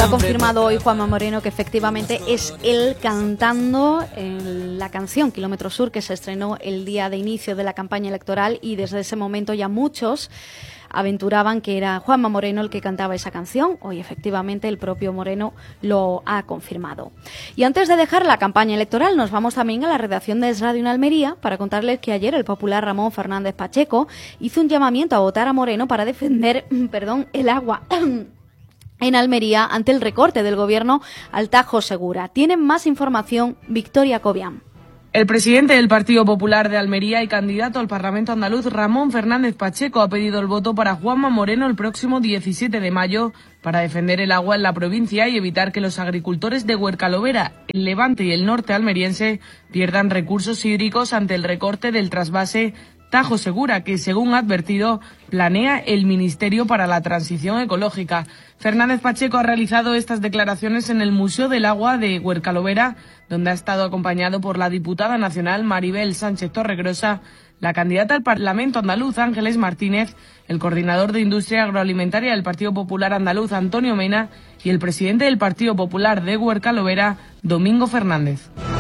ha confirmado hoy Juanma Moreno que efectivamente es él cantando la canción Kilómetro Sur, que se estrenó el día de inicio de la campaña electoral, y desde ese momento ya muchos aventuraban que era Juanma Moreno el que cantaba esa canción. Hoy efectivamente el propio Moreno lo ha confirmado. Y antes de dejar la campaña electoral, nos vamos también a la redacción de Es Radio en Almería para contarles que ayer el popular Ramón Fernández Pacheco hizo un llamamiento a votar a Moreno para defender el agua en Almería ante el recorte del gobierno al Tajo Segura. Tienen más información Victoria Cobian. El presidente del Partido Popular de Almería y candidato al Parlamento andaluz, Ramón Fernández Pacheco, ha pedido el voto para Juanma Moreno el próximo 17 de mayo para defender el agua en la provincia y evitar que los agricultores de Huercalovera, el Levante y el norte almeriense pierdan recursos hídricos ante el recorte del trasvase Tajo Segura, que, según ha advertido, planea el Ministerio para la Transición Ecológica. Fernández Pacheco ha realizado estas declaraciones en el Museo del Agua de Huercalovera, donde ha estado acompañado por la diputada nacional Maribel Sánchez Torregrosa, la candidata al Parlamento andaluz Ángeles Martínez, el coordinador de Industria Agroalimentaria del Partido Popular andaluz Antonio Mena y el presidente del Partido Popular de Huercalovera, Domingo Fernández.